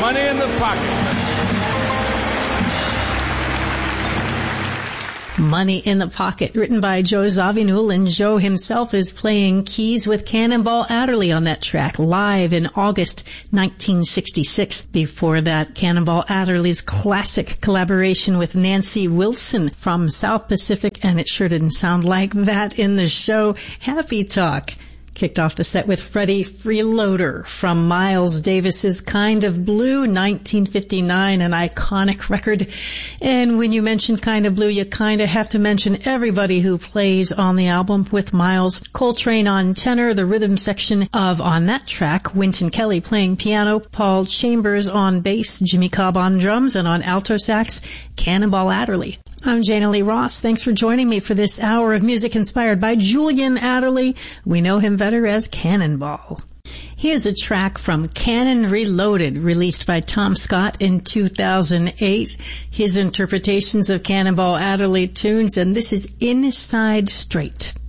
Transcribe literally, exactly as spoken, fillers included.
Money in the Pocket. Money in the Pocket, written by Joe Zawinul, and Joe himself is playing keys with Cannonball Adderley on that track, live in August nineteen sixty-six. Before that, Cannonball Adderley's classic collaboration with Nancy Wilson from South Pacific, and it sure didn't sound like that in the show, Happy Talk. Kicked off the set with Freddie Freeloader from Miles Davis's Kind of Blue, nineteen fifty-nine, an iconic record. And when you mention Kind of Blue, you kind of have to mention everybody who plays on the album with Miles. Coltrane on tenor, the rhythm section of on that track, Wynton Kelly playing piano, Paul Chambers on bass, Jimmy Cobb on drums, and on alto sax, Cannonball Adderley. I'm Jana Lee Ross. Thanks for joining me for this hour of music inspired by Julian Adderley. We know him better as Cannonball. Here's a track from Cannon Reloaded, released by Tom Scott in two thousand eight. His interpretations of Cannonball Adderley tunes, and this is Inside Straight.